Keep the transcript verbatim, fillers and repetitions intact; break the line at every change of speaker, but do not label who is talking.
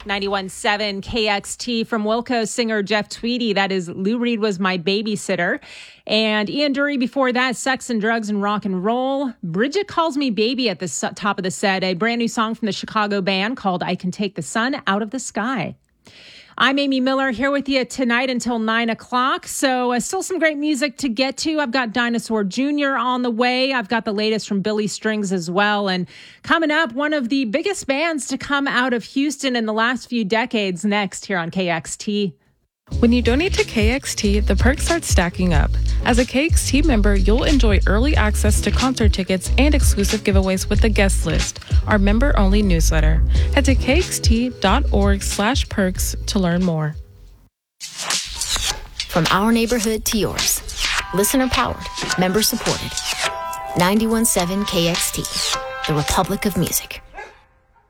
ninety-one point seven K X T from Wilco singer Jeff Tweedy. That is Lou Reed Was My Babysitter. And Ian Dury before that, Sex and Drugs and Rock and Roll. Bridget Calls Me Baby at the top of the set, a brand new song from the Chicago band called I Can Take the Sun Out of the Sky. I'm Amy Miller here with you tonight until nine o'clock. So uh, still some great music to get to. I've got Dinosaur Junior on the way. I've got the latest from Billy Strings as well. And coming up, one of the biggest bands to come out of Houston in the last few decades next here on K X T.
When you donate to K X T, the perks start stacking up. As a K X T member, you'll enjoy early access to concert tickets and exclusive giveaways with the guest list, our member-only newsletter. Head to kxt.org slash perks to learn more.
From our neighborhood to yours. Listener-powered, member-supported. ninety-one point seven K X T, the Republic of Music.